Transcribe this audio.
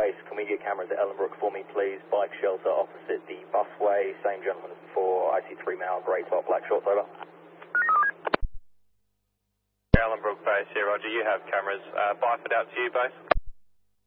base. Can we get cameras at Ellenbrook for me, please? Bike shelter opposite the busway. Same gentleman for IC3 Male, grey top, black shorts, over. Ellenbrook base here, Roger. You have cameras. Byford out to you, base.